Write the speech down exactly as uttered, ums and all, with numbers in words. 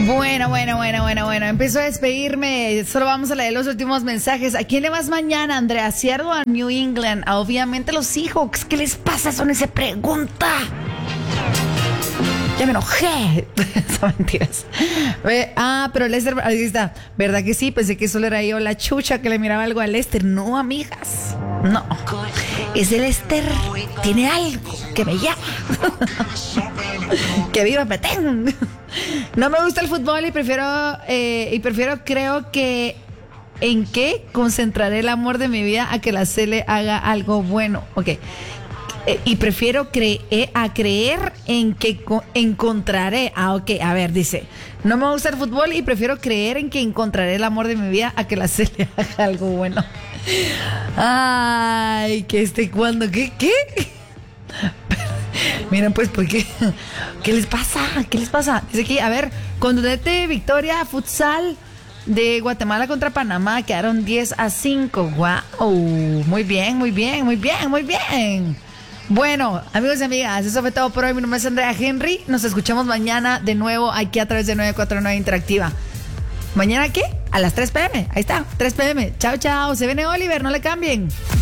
Bueno, bueno, bueno, bueno, bueno. Empiezo a despedirme. Solo vamos a leer los últimos mensajes. ¿A quién le vas mañana, Andrea? ¿Seattle o a New England? Ah, obviamente los Seahawks. ¿Qué les pasa? Son esa pregunta. Ya me enojé. Son mentiras. Eh, ah, pero Lester, ahí está. ¿Verdad que sí? Pensé que solo era yo la chucha que le miraba algo a Lester. No, amigas. No. Ese Lester tiene algo que me llama. Que viva Petén. No me gusta el fútbol y prefiero, eh, y prefiero, creo que en qué concentraré el amor de mi vida a que la Cele haga algo bueno. Ok. Eh, y prefiero cre- a creer en que co- encontraré. Ah, ok. A ver, dice. No me gusta el fútbol y prefiero creer en que encontraré el amor de mi vida a que la Cele haga algo bueno. Ay, que este cuando, ¿qué? ¿Qué? Miren, pues, ¿por qué? ¿Qué les pasa? ¿Qué les pasa? Dice aquí, a ver, contundente victoria futsal de Guatemala contra Panamá. Quedaron diez a cinco. Wow. Muy bien, muy bien, muy bien, muy bien. Bueno, amigos y amigas, eso fue todo por hoy. Mi nombre es Andrea Henry. Nos escuchamos mañana de nuevo aquí a través de nueve cuatro nueve Interactiva. ¿Mañana qué? A las tres p m Ahí está, tres p m Chao, chao. Se viene Oliver, no le cambien.